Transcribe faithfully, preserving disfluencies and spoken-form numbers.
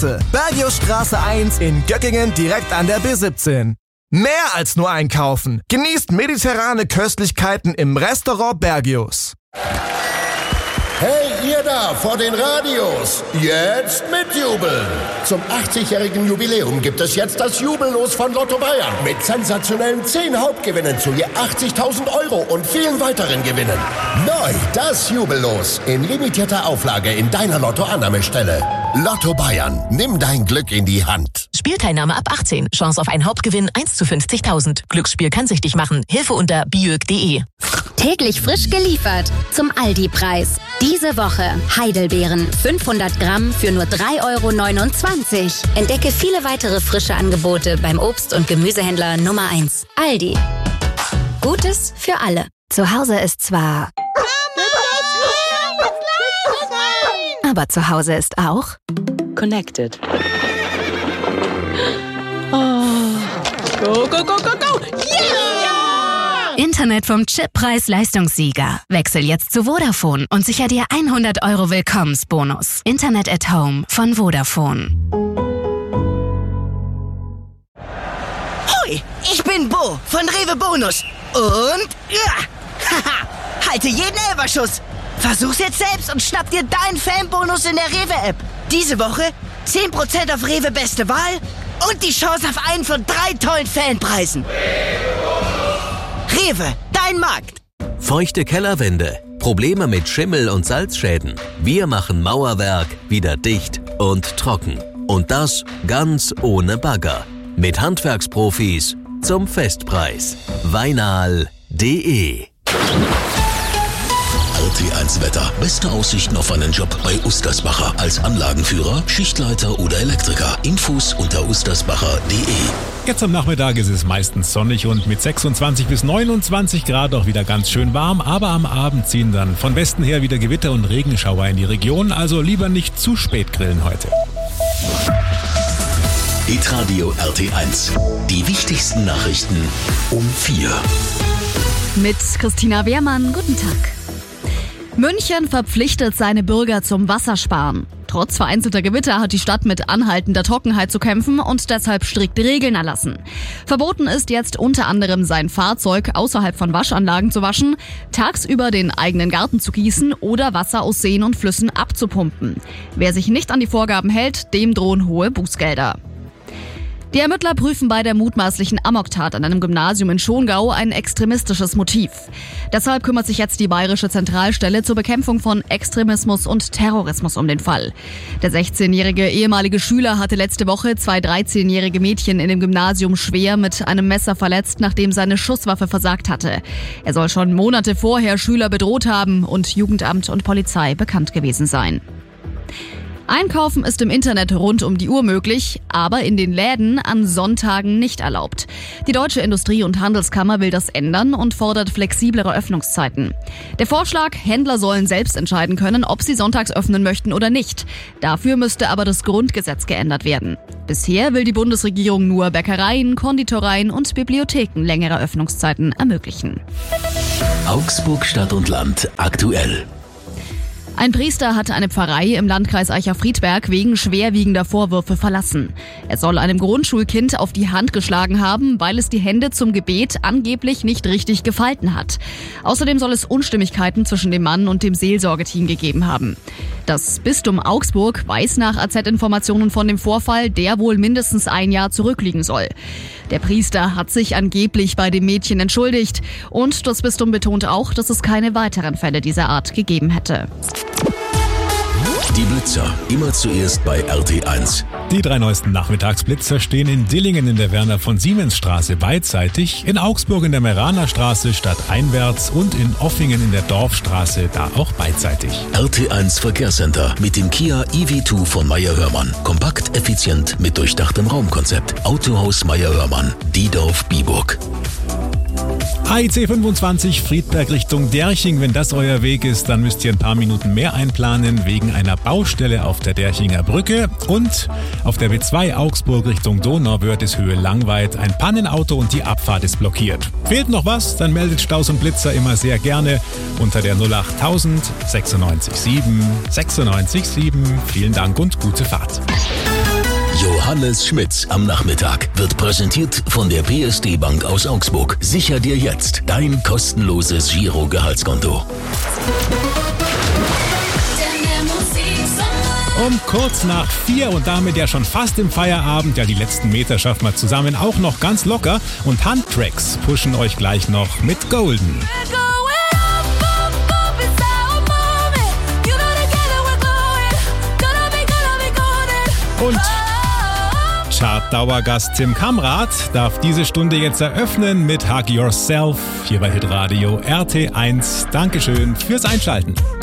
Adresse: Bergiusstraße eins in Göckingen, direkt an der B siebzehn. Mehr als nur einkaufen. Genießt mediterrane Köstlichkeiten im Restaurant Bergius. Hey, ihr da vor den Radios, jetzt mitjubeln! Zum achtzigjährigen Jubiläum gibt es jetzt das Jubellos von Lotto Bayern mit sensationellen zehn Hauptgewinnen zu je achtzigtausend Euro und vielen weiteren Gewinnen. Neu das Jubellos in limitierter Auflage in deiner Lotto-Annahmestelle. Lotto Bayern, nimm dein Glück in die Hand. Spielteilnahme ab achtzehn. Chance auf einen Hauptgewinn eins zu fünfzigtausend. Glücksspiel kann süchtig machen. Hilfe unter biög punkt de. Täglich frisch geliefert zum Aldi-Preis. Diese Woche Heidelbeeren fünfhundert Gramm für nur drei Euro neunundzwanzig. Entdecke viele weitere frische Angebote beim Obst- und Gemüsehändler Nummer eins. Aldi. Gutes für alle. Zu Hause ist zwar... Aber zu Hause ist auch... Connected. Oh. Go, go, go, go, go! Yeah! Internet vom Chip-Preis-Leistungssieger. Wechsel jetzt zu Vodafone und sicher dir hundert Euro Willkommensbonus. Internet at Home von Vodafone. Hoi, ich bin Bo von Rewe Bonus. Und... Ja, haha, halte jeden Elferschuss. Versuch's jetzt selbst und schnapp dir deinen Fanbonus in der Rewe-App. Diese Woche zehn Prozent auf Rewe Beste Wahl und die Chance auf einen von drei tollen Fanpreisen. Rewe, dein Markt. Feuchte Kellerwände, Probleme mit Schimmel und Salzschäden. Wir machen Mauerwerk wieder dicht und trocken. Und das ganz ohne Bagger. Mit Handwerksprofis zum Festpreis. Weinal punkt de. R T eins Wetter. Beste Aussichten auf einen Job bei Ustersbacher. Als Anlagenführer, Schichtleiter oder Elektriker. Infos unter ustersbacher punkt de. Jetzt am Nachmittag ist es meistens sonnig und mit sechsundzwanzig bis neunundzwanzig Grad auch wieder ganz schön warm. Aber am Abend ziehen dann von Westen her wieder Gewitter und Regenschauer in die Region. Also lieber nicht zu spät grillen heute. Hitradio R T eins. Die wichtigsten Nachrichten um vier. Mit Christina Wehrmann, guten Tag. München verpflichtet seine Bürger zum Wassersparen. Trotz vereinzelter Gewitter hat die Stadt mit anhaltender Trockenheit zu kämpfen und deshalb strikte Regeln erlassen. Verboten ist jetzt unter anderem, sein Fahrzeug außerhalb von Waschanlagen zu waschen, tagsüber den eigenen Garten zu gießen oder Wasser aus Seen und Flüssen abzupumpen. Wer sich nicht an die Vorgaben hält, dem drohen hohe Bußgelder. Die Ermittler prüfen bei der mutmaßlichen Amoktat an einem Gymnasium in Schongau ein extremistisches Motiv. Deshalb kümmert sich jetzt die Bayerische Zentralstelle zur Bekämpfung von Extremismus und Terrorismus um den Fall. Der sechzehnjährige ehemalige Schüler hatte letzte Woche zwei dreizehnjährige Mädchen in dem Gymnasium schwer mit einem Messer verletzt, nachdem seine Schusswaffe versagt hatte. Er soll schon Monate vorher Schüler bedroht haben und Jugendamt und Polizei bekannt gewesen sein. Einkaufen ist im Internet rund um die Uhr möglich, aber in den Läden an Sonntagen nicht erlaubt. Die Deutsche Industrie- und Handelskammer will das ändern und fordert flexiblere Öffnungszeiten. Der Vorschlag, Händler sollen selbst entscheiden können, ob sie sonntags öffnen möchten oder nicht. Dafür müsste aber das Grundgesetz geändert werden. Bisher will die Bundesregierung nur Bäckereien, Konditoreien und Bibliotheken längere Öffnungszeiten ermöglichen. Augsburg Stadt und Land aktuell. Ein Priester hat eine Pfarrei im Landkreis Eicher-Friedberg wegen schwerwiegender Vorwürfe verlassen. Er soll einem Grundschulkind auf die Hand geschlagen haben, weil es die Hände zum Gebet angeblich nicht richtig gefalten hat. Außerdem soll es Unstimmigkeiten zwischen dem Mann und dem Seelsorgeteam gegeben haben. Das Bistum Augsburg weiß nach A Z-Informationen von dem Vorfall, der wohl mindestens ein Jahr zurückliegen soll. Der Priester hat sich angeblich bei dem Mädchen entschuldigt und das Bistum betont auch, dass es keine weiteren Fälle dieser Art gegeben hätte. Die Blitzer, immer zuerst bei R T eins. Die drei neuesten Nachmittagsblitzer stehen in Dillingen in der Werner-von-Siemens-Straße beidseitig, in Augsburg in der Meraner-Straße stadteinwärts und in Offingen in der Dorfstraße, da auch beidseitig. R T eins Verkehrscenter mit dem Kia E V zwei von Meyer-Hörmann. Kompakt, effizient, mit durchdachtem Raumkonzept. Autohaus Meyer-Hörmann, Diedorf-Biburg. A I C fünfundzwanzig Friedberg Richtung Derching. Wenn das euer Weg ist, dann müsst ihr ein paar Minuten mehr einplanen wegen einer Baustelle auf der Derchinger Brücke. Und auf der B zwei Augsburg Richtung Donauwörthishöhe Langweid ein Pannenauto und die Abfahrt ist blockiert. Fehlt noch was? Dann meldet Staus und Blitzer immer sehr gerne unter der null acht tausend sechsundneunzig sieben sechsundneunzig sieben. Vielen Dank und gute Fahrt. Alles Schmitz am Nachmittag wird präsentiert von der P S D Bank aus Augsburg. Sicher dir jetzt dein kostenloses Giro-Gehaltskonto. Um kurz nach vier und damit ja schon fast im Feierabend, ja die letzten Meter schaffen wir zusammen auch noch ganz locker und Handtracks pushen euch gleich noch mit Golden. Und Chart-Dauergast Tim Kamrat darf diese Stunde jetzt eröffnen mit Hug Yourself hier bei Hitradio R T eins. Dankeschön fürs Einschalten.